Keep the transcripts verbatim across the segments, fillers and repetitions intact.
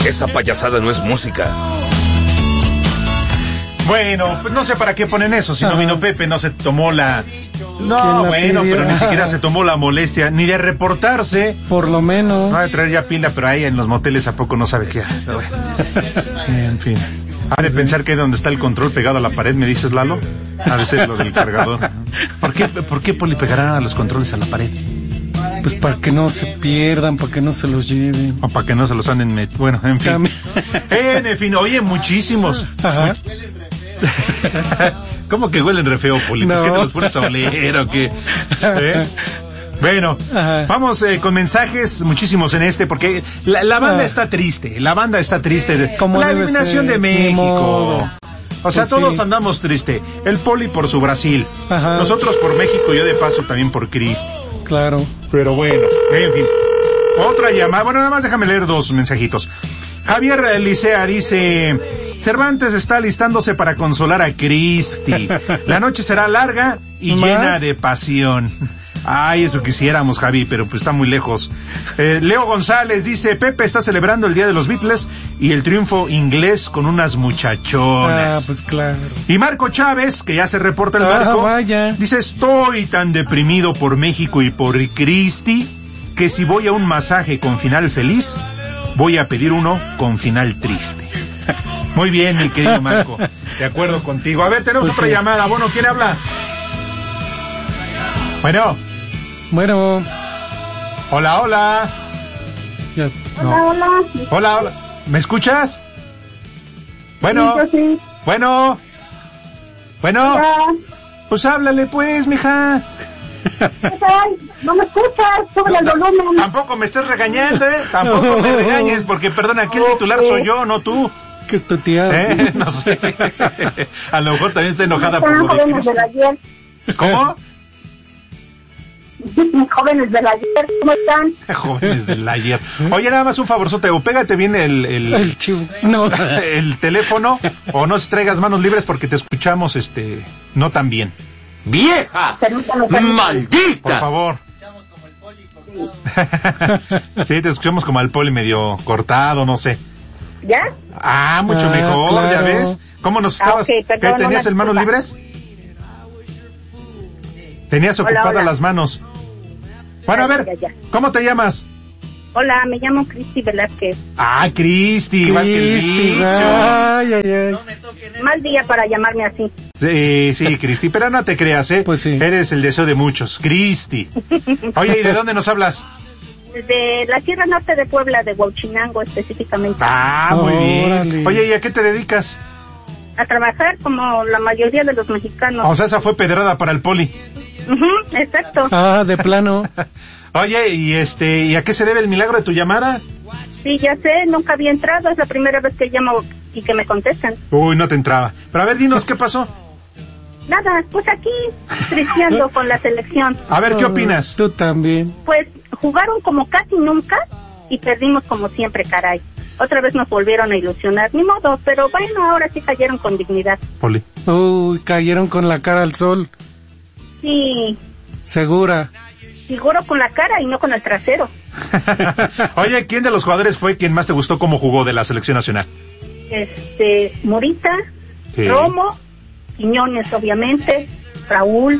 Esa payasada no es música. Bueno, pues no sé para qué ponen eso, si no vino Pepe, no se tomó la... No, bueno, pidió? Pero ni siquiera se tomó la molestia, ni de reportarse. Por lo menos. No, de traer ya pila, pero ahí en los moteles a poco no sabe qué. En fin. Ha de pensar que donde está el control pegado a la pared, ¿me dices, Lalo? Ha de ser lo del cargador. ¿Por qué, por qué Poli, pegarán a los controles a la pared? Pues para que no se pierdan, para que no se los lleven. O para que no se los anden met... Bueno, en fin. En fin, oye, muchísimos. Ajá. ¿Cómo que huelen re feo, Poli? No. ¿Pues qué te los pones a oler o qué? ¿Eh? Bueno, ajá, vamos eh, con mensajes, muchísimos en este, porque la, la banda ah. está triste, la banda está triste. De, la eliminación ser? de México. O sea, pues todos sí. andamos triste. El Poli por su Brasil, ajá, nosotros por México, yo de paso también por Cristi. Claro. Pero bueno, en fin. Otra llamada, bueno, nada más déjame leer dos mensajitos. Javier Licea dice... Cervantes está alistándose para consolar a Cristi. La noche será larga y ¿Más? llena de pasión. Ay, eso quisiéramos, Javi, pero pues está muy lejos. Eh, Leo González dice, Pepe está celebrando el Día de los Beatles y el triunfo inglés con unas muchachonas. Ah, pues claro. Y Marco Chávez, que ya se reporta el barco, ah, vaya. dice, estoy tan deprimido por México y por Cristi que si voy a un masaje con final feliz, voy a pedir uno con final triste. Muy bien, mi querido Marco. De acuerdo contigo. A ver, tenemos pues otra sí. llamada. Bueno, ¿quién habla? Bueno. Bueno. Hola, hola. Ya, no. Hola, hola. Hola, hola. ¿Me escuchas? Bueno. Sí, yo sí. Bueno. Bueno. Hola. Pues háblale, pues, mija. No me escuchas, sube el volumen. Tampoco me estés regañando, ¿eh? Tampoco me regañes, porque, perdona, aquí el titular soy yo, no tú. Que es tu tía. ¿Eh? No sé. A lo mejor también está enojada por lo jóvenes del ayer. ¿Cómo? Jóvenes del ayer, ¿cómo están? Jóvenes del ayer. Oye, nada más un favorzote, o pégate bien el... El, el, chivo. No. el teléfono, o no traigas manos libres porque te escuchamos, este, no tan bien. ¡Vieja! ¡Maldita! Por favor. Sí, te escuchamos como al Poli medio cortado, no sé. ¿Ya? Ah, mucho ah, mejor, claro. ¿Ya ves? ¿Cómo nos estabas? Ah, okay, perdón, ¿Qué, ¿Tenías el manos libres? Tenías ocupadas hola, hola. las manos. Bueno, a ver, ya, ya. ¿Cómo te llamas? Hola, me llamo Cristi Velázquez. Ah, Cristi, igual que el dicho. Ay, ay, ay. Mal día para llamarme así. Sí, sí, Cristi, pero no te creas, ¿eh? Pues sí. Eres el deseo de muchos, Cristi. Oye, ¿y de dónde nos hablas? De la Sierra Norte de Puebla, de Huachinango específicamente. Ah, muy oh, bien. Órale. Oye, ¿y a qué te dedicas? A trabajar como la mayoría de los mexicanos. O sea, esa fue pedrada para el Poli. Uh-huh, exacto. Ah, de plano. Oye, ¿y este, y a qué se debe el milagro de tu llamada? Sí, ya sé, nunca había entrado, es la primera vez que llamo y que me contestan. Uy, no te entraba. Pero a ver, dinos, ¿qué pasó? Nada, pues aquí, tristeando con la selección. A ver, ¿qué opinas? Tú también. Pues jugaron como casi nunca y perdimos como siempre, caray. Otra vez nos volvieron a ilusionar, ni modo, pero bueno, ahora sí cayeron con dignidad. Poli. Uy, cayeron con la cara al sol. Sí. ¿Segura? Seguro con la cara y no con el trasero. Oye, ¿quién de los jugadores fue quien más te gustó cómo jugó de la selección nacional? Este, Morita, sí. Romo, Quiñones, obviamente, Raúl.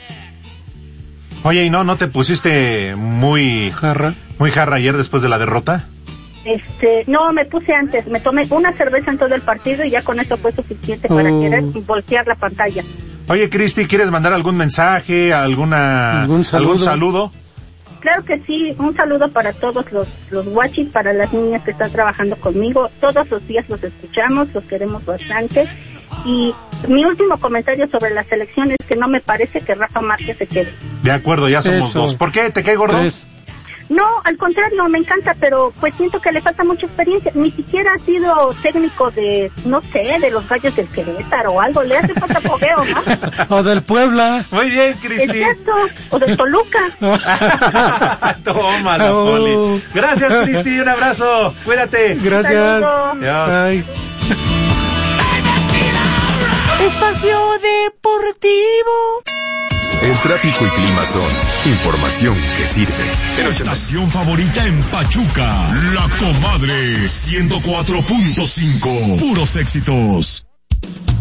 Oye, ¿y no, no te pusiste muy jarra, muy jarra ayer después de la derrota? Este, no, me puse antes, me tomé una cerveza en todo el partido y ya con eso fue suficiente para oh. querer voltear la pantalla. Oye, Cristi, ¿quieres mandar algún mensaje, alguna algún saludo? algún saludo? Claro que sí, un saludo para todos los los guachis, para las niñas que están trabajando conmigo. Todos los días los escuchamos, los queremos bastante. Y mi último comentario sobre la selección es que no me parece que Rafa Márquez se quede. De acuerdo, ya somos Eso. dos. ¿Por qué? ¿Te cae gordo? Tres. No, al contrario, me encanta, pero pues siento que le falta mucha experiencia. Ni siquiera ha sido técnico de, no sé, de los Gallos del Querétaro o algo. Le hace falta fogueo, ¿no? O del Puebla. Muy bien, Cristi. Exacto, o del Toluca. Tómala, oh. Poli. Gracias, Cristi, un abrazo. Cuídate. Gracias. Adiós. Espacio Deportivo. El tráfico y clima son información que sirve. Tu estación favorita en Pachuca, La Comadre, ciento cuatro punto cinco. Puros éxitos.